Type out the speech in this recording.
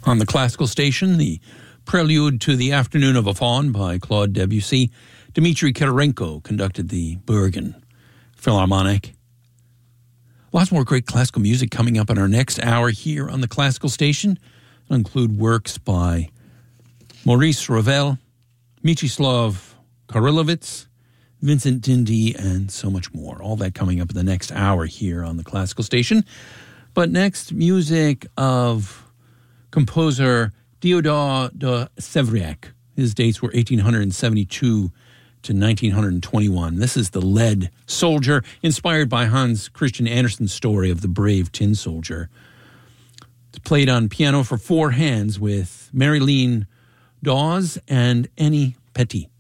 On the classical station, the Prelude to the Afternoon of a Faun by Claude Debussy. Dmitri Kirilenko conducted the Bergen Philharmonic. Lots more great classical music coming up in our next hour here on the classical station. It'll include works by Maurice Ravel, Mieczyslaw Karlovitz, Vincent Dindy, and so much more. All that coming up in the next hour here on the classical station. But next, music of composer Theodore de Sevriac. His dates were 1872 to 1921. This is The Lead Soldier, inspired by Hans Christian Andersen's story of the brave tin soldier. It's played on piano for four hands with Marilyn Dawes and Annie Petit.